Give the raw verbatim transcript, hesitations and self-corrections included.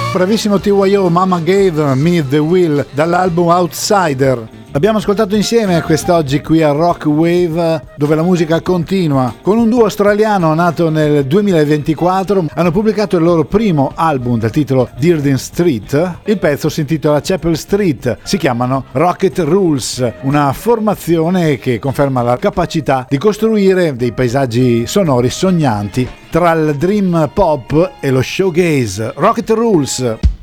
Bravissimo T Y O, Mama Gave Me The Will, dall'album Outsider. Abbiamo ascoltato insieme quest'oggi qui a Rock Wave, dove la musica continua. Con un duo australiano nato nel duemilaventiquattro, hanno pubblicato il loro primo album dal titolo Dearden Street. Il pezzo si intitola Chapel Street. Si chiamano Rocket Rules, una formazione che conferma la capacità di costruire dei paesaggi sonori sognanti tra il dream pop e lo showgaze. Rocket Rules.